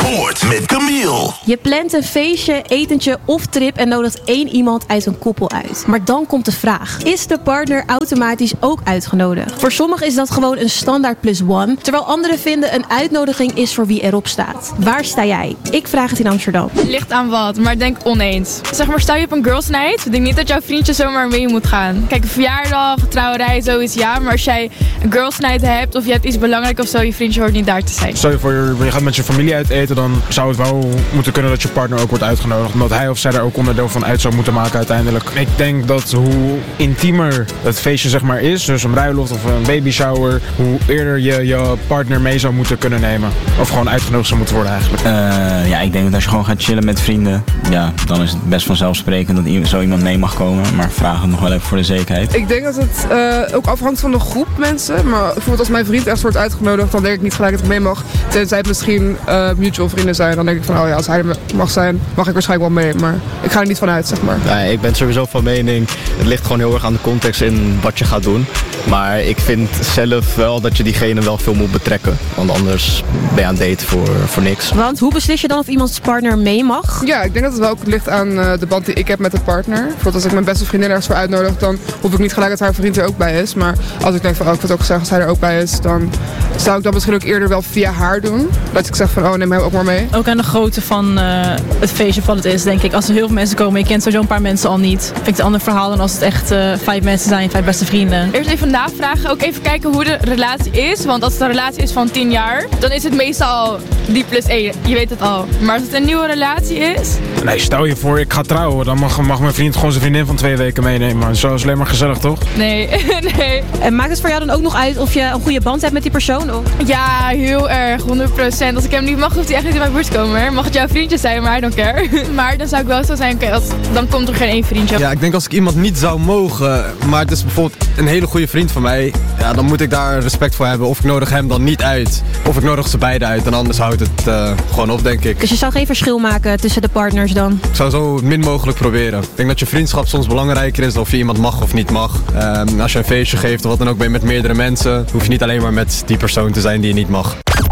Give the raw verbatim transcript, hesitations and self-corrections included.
Sport met Camille. Je plant een feestje, etentje of trip en nodigt één iemand uit een koppel uit. Maar dan komt de vraag: is de partner automatisch ook uitgenodigd? Voor sommigen is dat gewoon een standaard plus one, terwijl anderen vinden een uitnodiging is voor wie erop staat. Waar sta jij? Ik vraag het in Amsterdam. Ligt aan wat, maar ik denk oneens. Zeg maar, sta je op een girls night? Ik denk niet dat jouw vriendje zomaar mee moet gaan. Kijk, een verjaardag, trouwerij, zoiets ja. Maar als jij een girls night hebt of je hebt iets belangrijks of zo, je vriendje hoort niet daar te zijn. Stel je voor, je gaat met je familie uit eten, dan zou het wel moeten kunnen dat je partner ook wordt uitgenodigd. Omdat hij of zij daar ook onderdeel van uit zou moeten maken uiteindelijk. Ik denk dat hoe intiemer het feestje zeg maar is, dus een bruiloft of een baby shower, hoe eerder je je partner mee zou moeten kunnen nemen. Of gewoon uitgenodigd zou moeten worden eigenlijk. Uh, ja, ik denk dat als je gewoon gaat chillen met vrienden, ja, dan is het best vanzelfsprekend dat i- zo iemand mee mag komen. Maar vraag het nog wel even voor de zekerheid. Ik denk dat het uh, ook afhangt van de groep mensen. Maar bijvoorbeeld als mijn vriend echt wordt uitgenodigd, dan denk ik niet gelijk dat ik mee mag. Tenzij het misschien uh, mutual vrienden zijn. Dan denk ik van, oh ja, als hij er mag zijn, mag ik waarschijnlijk wel mee. Maar ik ga er niet van uit, zeg maar. Ja, ik ben sowieso van mening, het ligt gewoon heel erg aan de context in wat je gaat doen. Maar ik vind zelf wel dat je diegene wel veel moet betrekken. Want anders ben je aan het daten voor, voor niks. Want hoe beslis je dan of iemands partner mee mag? Ja, ik denk dat het wel ook ligt aan uh, de band die ik heb met de partner. Bijvoorbeeld als ik mijn beste vriendin ergens voor uitnodig, dan hoef ik niet gelijk dat haar vriend er ook bij is. Maar als ik denk van, oh, ik wil het ook zeggen als hij er ook bij is, dan zou ik dat misschien ook eerder wel via haar doen. Dat ik zeg van, oh, neem hem ook maar mee. Ook aan de grootte van uh, het feestje van het is, denk ik. Als er heel veel mensen komen, je kent sowieso een paar mensen al niet. Vind ik het een ander verhaal dan als het echt uh, vijf mensen zijn, vijf beste vrienden. Eerst even navragen, ook even kijken hoe de relatie is. Want als het een relatie is van tien jaar, dan is het meestal die plus één. Je weet het al. Maar als het een nieuwe relatie is... Nee, stel je voor, ik ga trouwen. Dan mag, mag mijn vriend gewoon zijn vriendin van twee weken meenemen. Zo is alleen maar gezellig, toch? Nee, nee. En maakt het voor jou dan ook nog uit of je een goede band hebt met die persoon? Of? Ja, heel erg. honderd procent. Als ik hem niet mag, hoeft hij echt niet in mijn buurt te komen. Mag het jouw vriendje zijn, maar I don't care. Maar dan zou ik wel zo zijn, oké, okay, dan komt er geen één vriendje. Ja, ik denk als ik iemand niet zou mogen, maar het is bijvoorbeeld een hele goede vriend van mij, ja, dan moet ik daar respect voor hebben. Of ik nodig hem dan niet uit, of ik nodig ze beiden uit. En anders houdt het uh, gewoon op, denk ik. Dus je zou geen verschil maken tussen de partners dan? Ik zou zo min mogelijk proberen. Ik denk dat je vriendschap soms belangrijker is dan of je iemand mag of niet mag. Um, als je een feestje geeft of wat dan ook ben je met meerdere mensen, hoef je niet alleen maar met die persoon te zijn die je niet mag.